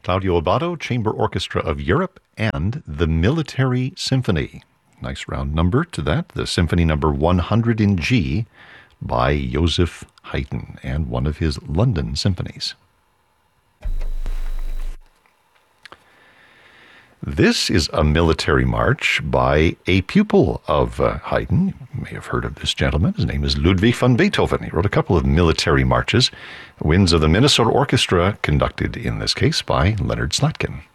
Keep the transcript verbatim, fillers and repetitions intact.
Claudio Abbado, Chamber Orchestra of Europe, and the Military Symphony. Nice round number to that. The Symphony Number one hundred in G by Joseph Haydn, and one of his London symphonies. This is a military march by a pupil of uh, Haydn. You may have heard of this gentleman. His name is Ludwig van Beethoven. He wrote a couple of military marches. Winds of the Minnesota Orchestra, conducted in this case by Leonard Slatkin.